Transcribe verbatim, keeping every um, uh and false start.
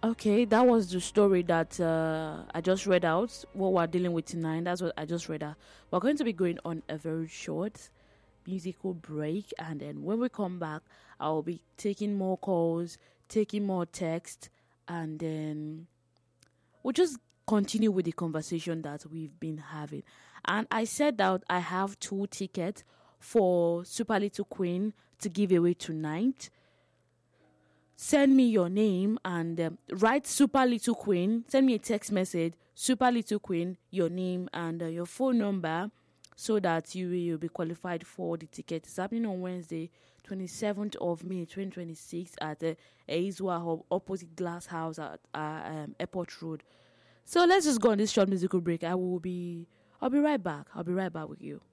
Okay, that was the story that uh, I just read out. What we're dealing with tonight, that's what I just read out. We're going to be going on a very short musical break, and then when we come back, I'll be taking more calls, taking more text, and then we'll just continue with the conversation that we've been having. And I said that I have two tickets for Super Little Queen to give away tonight. Send me your name and um, write Super Little Queen. Send me a text message, Super Little Queen, your name and uh, your phone number, so that you will be qualified for the ticket. It's happening on Wednesday, twenty-seventh of May, twenty twenty-six at the uh, Aizwa Hub, opposite Glass House at uh, um, Airport Road. So let's just go on this short musical break. I will be, I'll be right back. I'll be right back with you.